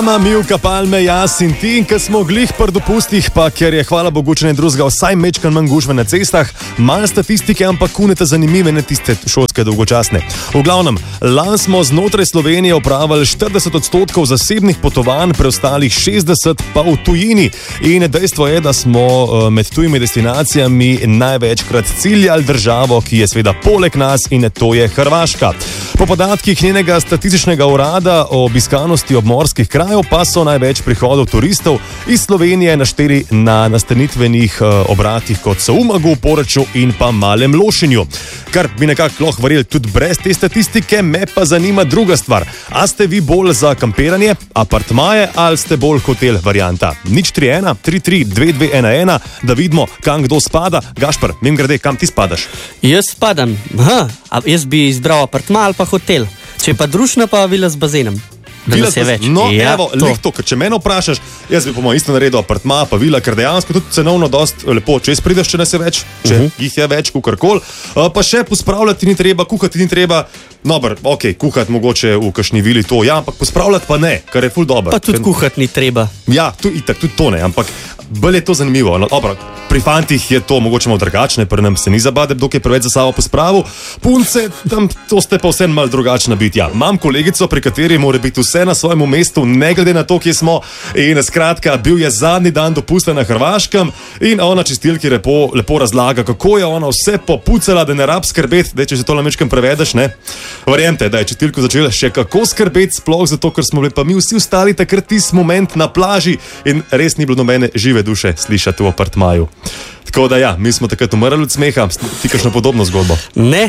Milka, Palme, jaz in ti, in ker smo glih pri dopustih, pa ker je hvala Bogu, če ne drugega, vsaj mečkan manj gužve na cestah, manj statistike, ampak kunete zanimive, ne tiste šolske dolgočasne. V glavnem, lani smo znotraj Slovenije opravili 40% zasebnih potovanj, preostalih 60% pa v tujini. In dejstvo je, da smo med tujimi destinacijami največkrat ciljali državo, ki je seveda poleg nas, in to je Hrvaška. Po podatkih njenega statističnega urada o obiskanosti obmorskih krajev pa so največ prihodov turistov iz Slovenije našteli na nastanitvenih obratih, kot so Umagu, Poreču in pa Malem Lošinju. Kar bi nekako lahko verjeli tudi brez te statistike, me pa zanima druga stvar. A ste vi bolj za kampiranje, apartmaje ali ste bolj hotel varianta? 031 33 2211, da vidimo, kam kdo spada. Gašper, mimogrede, kam ti spadaš? Jaz spadam. Jaz bi izbral apartma ali pa hotel. Če pa družna, pa vila z bazenom. No, ja, evo, to, ker če mene vprašaš, jaz bi po mojem isto naredil apartma, pa vila, ker dejansko tudi cenovno dost lepo, če prideš, če nas je več, če jih je več, kukarkoli, pa še pospravljati ni treba, kuhati ni treba, dober, ok, kuhati mogoče v kakšni vili to, ja, ampak pospravljati pa ne, kar je ful dober. Pa tudi kuhati ni treba. Ja, tudi to ne, ampak bolj je to zanimivo. No, dobro, pri fantih je to mogoče malo drugačne, pri nam se ni zabade, dok je preveč za sabo pospravil, punce, tam to ste pa vsem malo drugačna biti. Ja, imam kolegico, pri kateri mora biti vse na svojemu mestu, ne glede na to, kje smo, in skratka, bil je zadnji dan dopusta na Hrvaškem in ona čistilki lepo razlaga, kako je ona vse popucala, da ne rab skrbeti, da če se to namečkam prevedeš, ne. Verjemte, da je čistilko začela še kako skrbeti, sploh zato, ker smo bili pa mi vsi ostali takrat tisti moment na plaži in res ni bilo nobene žive duše slišati v apartmaju. Tako da ja, mi smo takrat umrli od smeha. Ti kakšno podobno zgodbo? Ne.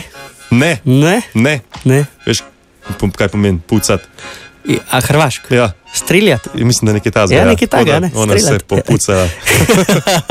Veš, kaj pomeni pucati? A hrvaško? Ja. Streljati? Mislim, da nekaj tazga. Ja, nekaj tazga, ne? Ona se popuca.